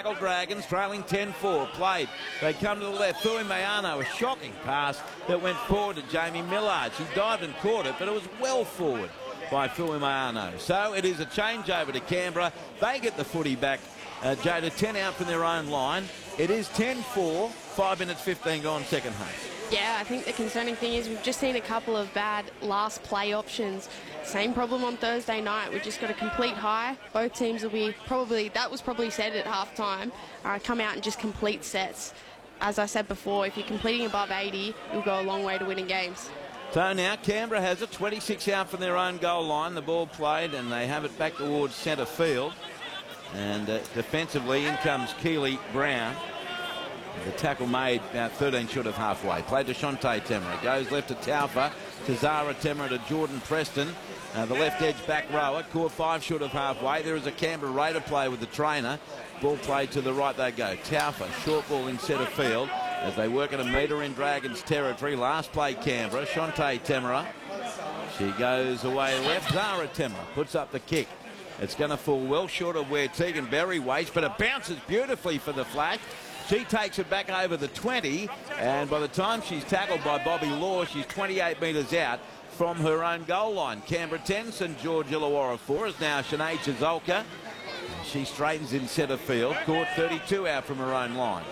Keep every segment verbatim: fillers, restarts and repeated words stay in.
tackle Dragons, trailing ten four. Played. They come to the left. Fui Mayano, a shocking pass that went forward to Jamie Millard. She dived and caught it, but it was well forward by Fui Mayano. So it is a changeover to Canberra. They get the footy back. Uh, Jada, ten out from their own line. It is ten four, five minutes fifteen gone, second half. Yeah, I think the concerning thing is we've just seen a couple of bad last play options. Same problem on Thursday night. We just got a complete high. Both teams will be probably, that was probably said at halftime, uh, come out and just complete sets. As I said before, if you're completing above eighty, you'll go a long way to winning games. So now Canberra has it, twenty-six out from their own goal line. The ball played and they have it back towards centre field. And uh, defensively, in comes Keely Brown. The tackle made about thirteen short of halfway. Played to Shante Temera. Goes left to Taufa, to Zara Temera, to Jordan Preston. Uh, the left edge back rower. Caught five short of halfway. There is a Canberra Raider play with the trainer. Ball played to the right they go. Taufa, short ball in centre field as they work at a metre in Dragons territory. Last play Canberra. Shante Temera. She goes away left. Zara Temera puts up the kick. It's going to fall well short of where Tegan Berry waits, but it bounces beautifully for the flag. She takes it back over the twenty, and by the time she's tackled by Bobby Law, she's twenty-eight metres out from her own goal line. Canberra ten, St George Illawarra four is now Sinead Chizolka. She straightens in centre field, caught thirty-two out from her own line.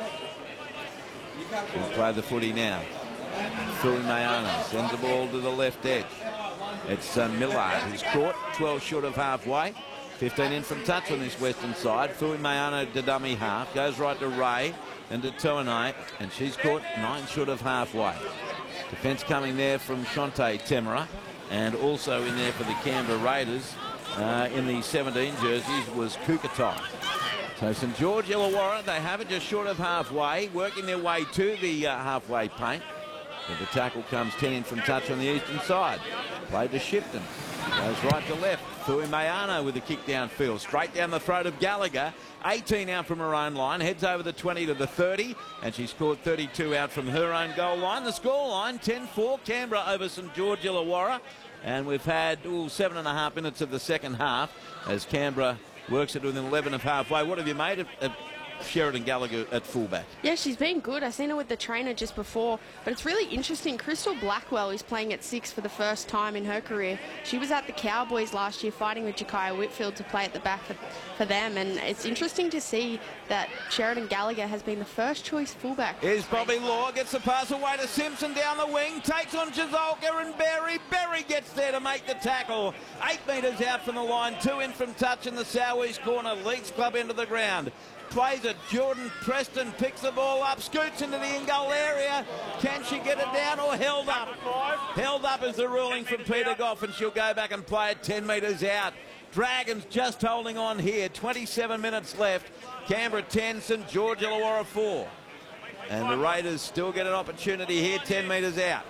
She'll play the footy now. Fui Mayano sends the ball to the left edge. It's uh, Millard who's caught, twelve short of halfway. fifteen in from touch on this western side. Fui Mayano to dummy half. Goes right to Ray and to Tuanei, and she's caught nine short of halfway. Defence coming there from Shante Temera, and also in there for the Canberra Raiders uh, in the seventeen jerseys was Kukatai. So St George Illawarra, they have it just short of halfway, working their way to the uh, halfway paint. But the tackle comes ten in from touch on the eastern side. Played to Shipton. Goes right to left. Fui Mayano with the kick downfield. Straight down the throat of Gallagher. eighteen out from her own line. Heads over the twenty to the thirty. And she scored thirty-two out from her own goal line. The score line, ten four. Canberra over St George Illawarra. And we've had ooh, seven and a half minutes of the second half as Canberra works it within eleven of halfway. What have you made of, of Sheridan Gallagher at fullback? Yeah, she's been good. I've seen her with the trainer just before, but it's really interesting. Crystal Blackwell is playing at six for the first time in her career. She was at the Cowboys last year fighting with Jakaya Whitfield to play at the back for, for them, and it's interesting to see that Sheridan Gallagher has been the first choice fullback. Here's Bobby Law, gets the pass away to Simpson down the wing, takes on Chizolka and Berry. Berry gets there to make the tackle. Eight metres out from the line, two in from touch in the southeast corner. Leeds Club into the ground. Plays it. Jordan Preston picks the ball up, scoots into the in-goal area. Can she get it down or held up? Held up is the ruling from Peter Goff, and she'll go back and play it ten metres out. Dragons just holding on here. twenty-seven minutes left. Canberra ten, St George Illawarra four. And the Raiders still get an opportunity here, ten metres out.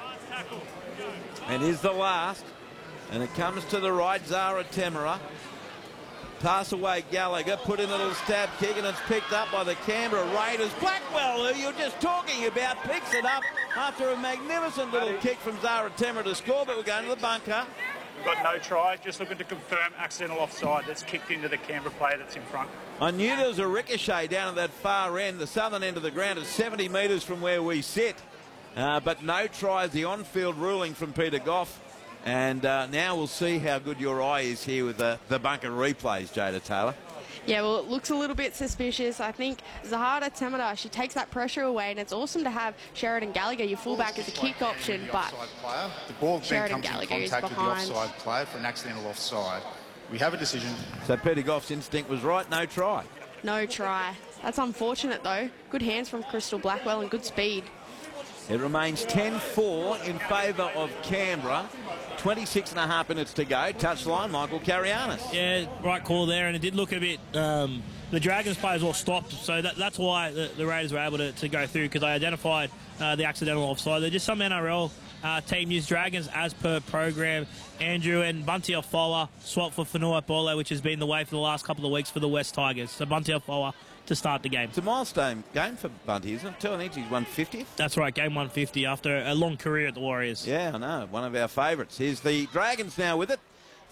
And here's the last. And it comes to the right, Zara Temera. Pass away Gallagher, put in a little stab kick, and it's picked up by the Canberra Raiders. Blackwell, who you're just talking about, picks it up after a magnificent little kick from Zara Temera to score, but we're going to the bunker. We've got no try, just looking to confirm accidental offside that's kicked into the Canberra player that's in front. I knew there was a ricochet down at that far end. The southern end of the ground is seventy metres from where we sit. Uh, but no tries, the on-field ruling from Peter Goff. And uh, now we'll see how good your eye is here with the, the bunker replays, Jada Taylor. Yeah, well, it looks a little bit suspicious. I think Zahara Temera, she takes that pressure away, and it's awesome to have Sheridan Gallagher, your fullback, as a kick option. But the ball then Sheridan comes Gallagher in contact with the behind. offside player for an accidental offside. We have a decision. So Peter Goff's instinct was right, no try. No try. That's unfortunate, though. Good hands from Crystal Blackwell and good speed. It remains ten four in favour of Canberra. twenty-six and a half minutes to go. Touchline, Michael Carianis. Yeah, right call there, and it did look a bit... Um, the Dragons players all stopped, so that, that's why the, the Raiders were able to, to go through, because they identified uh, the accidental offside. They're just some N R L uh, team use Dragons as per program. Andrew and Bunty Afoa swapped for Fanua Bole, which has been the way for the last couple of weeks for the West Tigers. So Bunty Afoa to start the game. It's a milestone game for Bunty, isn't it? Tuaneichi's one fiftieth. That's right, game one fifty after a long career at the Warriors. Yeah, I know. One of our favourites. Here's the Dragons now with it.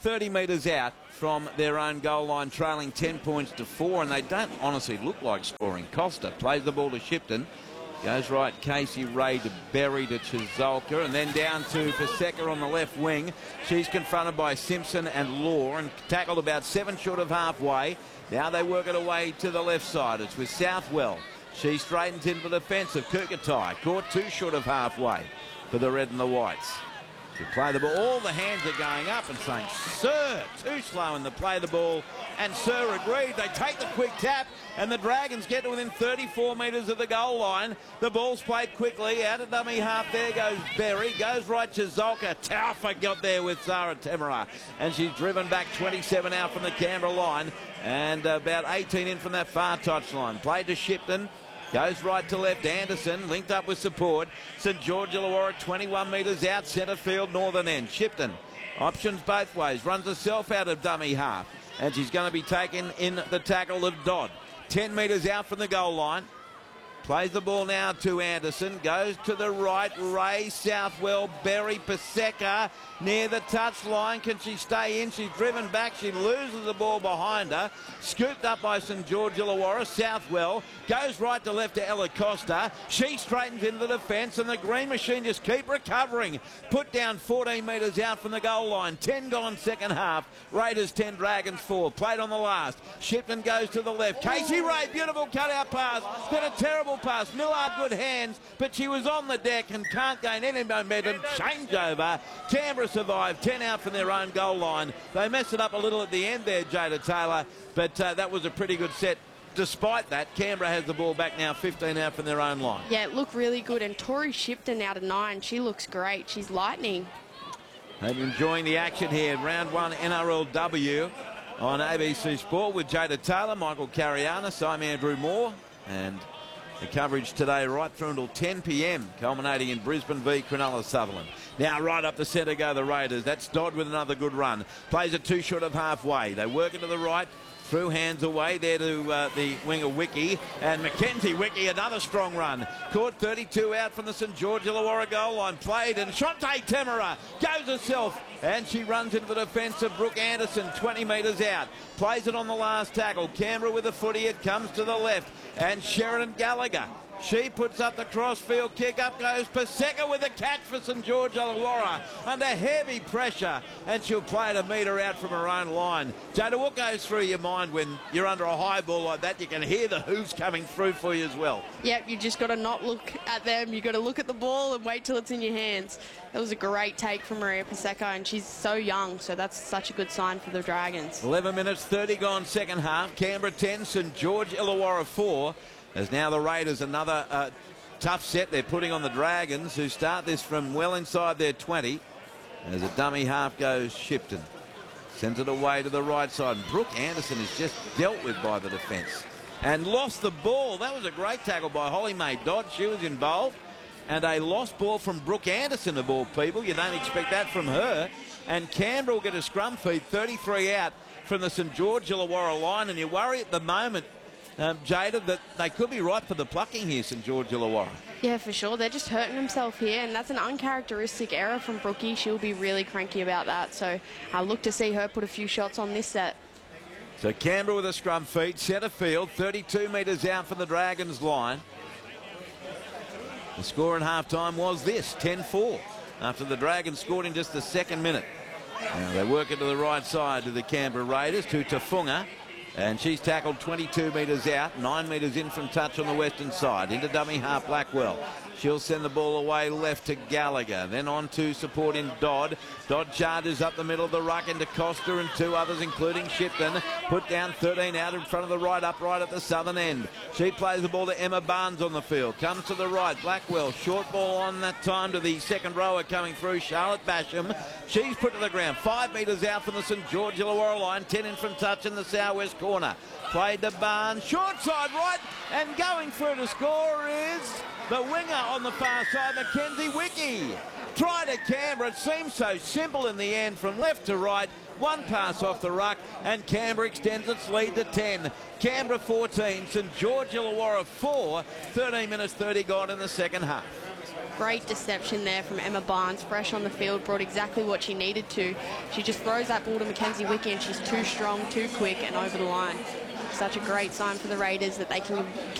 thirty metres out from their own goal line, trailing ten points to four, and they don't honestly look like scoring. Costa plays the ball to Shipton. Goes right, Casey Ray to Berry to Chizolka, and then down to Paseka on the left wing. She's confronted by Simpson and Law and tackled about seven short of halfway. Now they work it away to the left side. It's with Southwell. She straightens into the defensive. Kukatai caught two short of halfway for the red and the whites. To play the ball, all the hands are going up and saying, "Sir, too slow in the play of the ball." And Sir agreed. They take the quick tap, and the Dragons get to within thirty-four metres of the goal line. The ball's played quickly out of dummy half. There goes Berry, goes right to Zolka. Taufa got there with Zara Temera, and she's driven back twenty-seven out from the Canberra line, and about eighteen in from that far touchline. Played to Shipton. Goes right to left. Anderson linked up with support. St George Illawarra twenty-one metres out, centre field, northern end. Shipton options both ways. Runs herself out of dummy half. And she's going to be taken in the tackle of Dodd. ten metres out from the goal line. Plays the ball now to Anderson. Goes to the right. Ray, Southwell, Berry, Paseka near the touch line. Can she stay in? She's driven back. She loses the ball behind her. Scooped up by St George Illawarra. Southwell goes right to left to Ella Costa. She straightens into the defence, and the Green Machine just keep recovering. Put down fourteen metres out from the goal line. ten gone second half. Raiders ten, Dragons four. Played on the last. Shipton goes to the left. Casey Ray, beautiful cutout pass. Got a terrible pass. Millard, good hands, but she was on the deck and can't gain any momentum. Changeover. Canberra survived. ten out from their own goal line. They messed it up a little at the end there, Jada Taylor, but uh, that was a pretty good set. Despite that, Canberra has the ball back now, fifteen out from their own line. Yeah, it looked really good, and Tori Shipton out of nine. She looks great. She's lightning. And enjoying the action here. Round one N R L W on A B C Sport with Jada Taylor, Michael Carianis, I'm Andrew Moore, and the coverage today right through until ten p m, culminating in Brisbane v Cronulla Sutherland. Now right up the centre go the Raiders. That's Dodd with another good run. Plays it two short of halfway. They work it to the right. Through hands away there to uh, the winger Wiki, and Mackenzie Wiki, another strong run. Caught thirty-two out from the St George Illawarra goal line. Played, and Shante Temera goes herself, and she runs into the defence of Brooke Anderson, twenty metres out. Plays it on the last tackle. Canberra with the footy, it comes to the left, and Sheridan Gallagher. She puts up the crossfield kick. Up goes Paseka with a catch for St George Illawarra under heavy pressure, and she'll play it a metre out from her own line. Jada, what goes through your mind when you're under a high ball like that? You can hear the hooves coming through for you as well. Yep, you just got to not look at them. You got to look at the ball and wait till it's in your hands. That was a great take from Maria Paseka, and she's so young, so that's such a good sign for the Dragons. eleven minutes, thirty gone second half. Canberra ten, St George Illawarra four. As now the Raiders another uh, tough set they're putting on the Dragons, who start this from well inside their twenty. As a dummy half goes Shipton. Sends it away to the right side. And Brooke Anderson is just dealt with by the defence and lost the ball. That was a great tackle by Holly Mae Dodd. She was involved. And a lost ball from Brooke Anderson, of all people. You don't expect that from her. And Canberra will get a scrum feed, thirty-three out from the St George Illawarra line. And you worry at the moment, Um, Jada, that they could be ripe for the plucking here, St George Illawarra. Yeah, for sure. They're just hurting themselves here, and that's an uncharacteristic error from Brookie. She'll be really cranky about that, so I look to see her put a few shots on this set. So Canberra with a scrum feed, centre field, thirty-two metres out from the Dragons line. The score in half-time was this, ten four, after the Dragons scored in just the second minute. Now they work it to the right side to the Canberra Raiders, to Tafunga. And she's tackled twenty-two metres out, nine metres in from touch on the western side. Into dummy half Blackwell. She'll send the ball away left to Gallagher. Then on to support in Dodd. Dodd charges up the middle of the ruck into Costa and two others, including Shipton. Put down thirteen out in front of the right upright at the southern end. She plays the ball to Emma Barnes on the field. Comes to the right. Blackwell, short ball on that time to the second rower coming through, Charlotte Basham. She's put to the ground. Five metres out from the St George Illawarra line. Ten in from touch in the southwest corner. Played to Barnes. Short side right. And going through to score is the winger on the far side, Mackenzie Wiki. Try to Canberra. It seems so simple in the end from left to right. One pass off the ruck, and Canberra extends its lead to ten. Canberra fourteen, St George Illawarra four. thirteen minutes thirty gone in the second half. Great deception there from Emma Barnes, fresh on the field, brought exactly what she needed to. She just throws that ball to Mackenzie Wickie, and she's too strong, too quick, and over the line. Such a great sign for the Raiders that they can